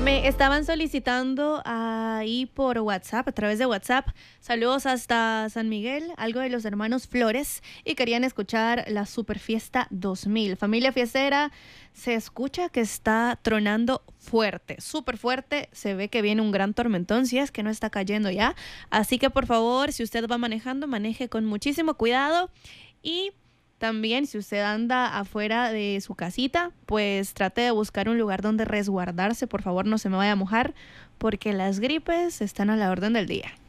Me estaban solicitando ahí por WhatsApp, a través de WhatsApp, saludos hasta San Miguel, algo de los hermanos Flores, y querían escuchar la Super Fiesta 2000. Familia fiestera, se escucha que está tronando fuerte, súper fuerte, se ve que viene un gran tormentón, si es que no está cayendo ya. Así que por favor, si usted va manejando, maneje con muchísimo cuidado y también, si usted anda afuera de su casita, pues trate de buscar un lugar donde resguardarse. Por favor, no se me vaya a mojar, porque las gripes están a la orden del día.